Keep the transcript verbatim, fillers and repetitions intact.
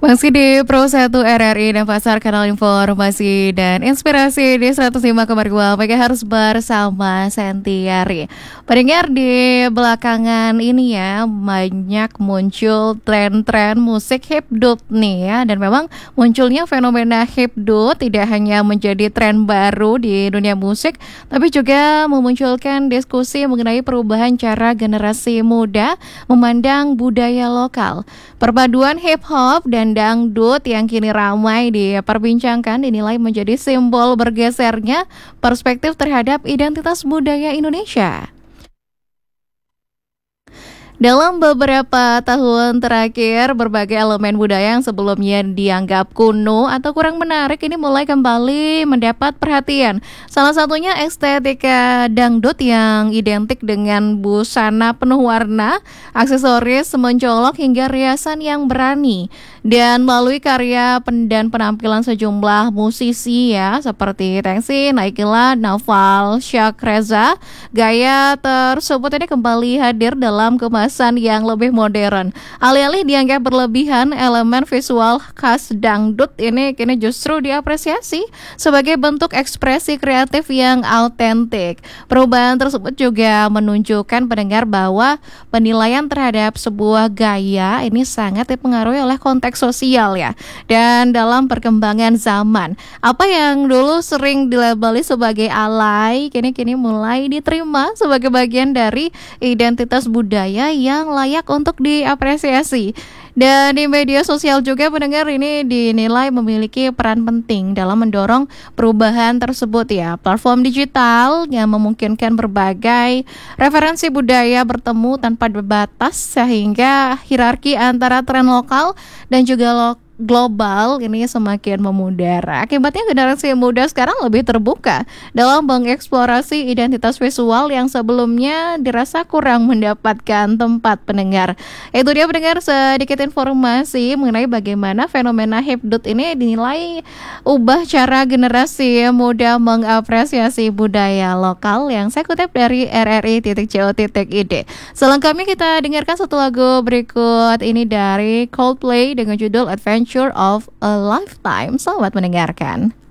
Masih di Pro satu R R I dan Pasar Kanal Informasi dan Inspirasi di seratus lima koma dua MHz bersama Sentiari. Pendengar, di belakangan ini ya banyak muncul tren-tren musik hipdut nih ya. Dan memang munculnya fenomena hipdut tidak hanya menjadi tren baru di dunia musik, tapi juga memunculkan diskusi mengenai perubahan cara generasi muda memandang budaya lokal. Perpaduan hip-hop dan dangdut yang kini ramai diperbincangkan dinilai menjadi simbol bergesernya perspektif terhadap identitas budaya Indonesia. Dalam beberapa tahun terakhir, berbagai elemen budaya yang sebelumnya dianggap kuno atau kurang menarik ini mulai kembali mendapat perhatian. Salah satunya estetika dangdut yang identik dengan busana penuh warna, aksesoris mencolok hingga riasan yang berani. Dan melalui karya dan penampilan sejumlah musisi ya, seperti Tengsin, Naikila, Naval, Syak Reza, gaya tersebut ini kembali hadir dalam kemasan yang lebih modern. Alih-alih dianggap berlebihan, elemen visual khas dangdut ini kini justru diapresiasi sebagai bentuk ekspresi kreatif yang autentik. Perubahan tersebut juga menunjukkan pendengar bahwa penilaian terhadap sebuah gaya ini sangat dipengaruhi oleh konteks sosial ya, dan dalam perkembangan zaman. Apa yang dulu sering dilabeli sebagai alay, kini-kini mulai diterima sebagai bagian dari identitas budaya yang layak untuk diapresiasi. Dan di media sosial juga pendengar ini dinilai memiliki peran penting dalam mendorong perubahan tersebut ya. Platform digital yang memungkinkan berbagai referensi budaya bertemu tanpa batas, sehingga hierarki antara tren lokal dan juga lokal global ini semakin memudar. Akibatnya generasi muda sekarang lebih terbuka dalam mengeksplorasi identitas visual yang sebelumnya dirasa kurang mendapatkan tempat pendengar. Itu dia pendengar, sedikit informasi mengenai bagaimana fenomena hipdut ini dinilai ubah cara generasi muda mengapresiasi budaya lokal, yang saya kutip dari r r i titik co titik i d. Selengkapnya kita dengarkan satu lagu berikut ini dari Coldplay dengan judul Adventure of a Lifetime. Selamat mendengarkan.